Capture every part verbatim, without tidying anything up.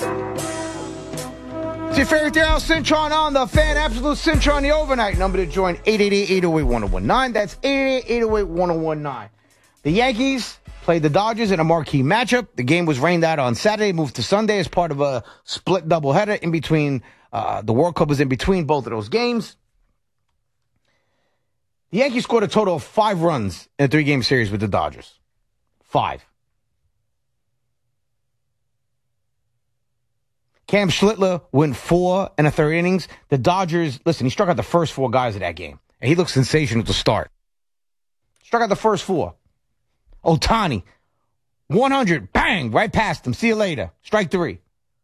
It's your favorite Daryl Cintron on the Fan, Absolute Cintron, the overnight. Number to join, eight eight eight, eight oh eight, one oh one nine. That's eight eight eight, eight oh eight, one oh one nine. The Yankees played the Dodgers in a marquee matchup. The game was rained out on Saturday, moved to Sunday as part of a split doubleheader in between. Uh, the World Cup was in between both of those games. The Yankees scored a total of five runs in a three-game series with the Dodgers. Five. Cam Schlittler went four and a third innings. The Dodgers, listen, he struck out the first four guys of that game. And he looked sensational to start. Struck out the first four. Ohtani, one hundred, bang, right past him. See you later. Strike three.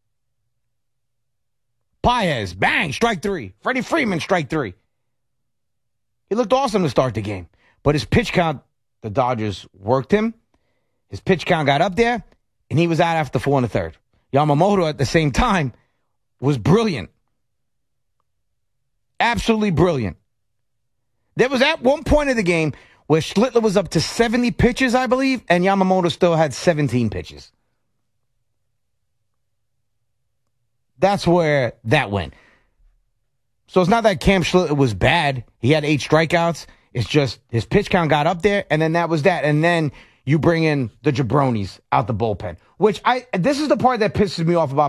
Paez, bang, strike three. Freddie Freeman, strike three. He looked awesome to start the game. But his pitch count, the Dodgers worked him. His pitch count got up there, and he was out after four and a third. Yamamoto, at the same time, was brilliant. Absolutely brilliant. There was at one point of the game where Schlittler was up to seventy pitches, I believe, and Yamamoto still had seventeen pitches. That's where that went. So it's not that Cam Schlittler was bad. He had eight strikeouts. It's just his pitch count got up there, and then that was that. And then you bring in the jabronis out the bullpen, which I, this is the part that pisses me off about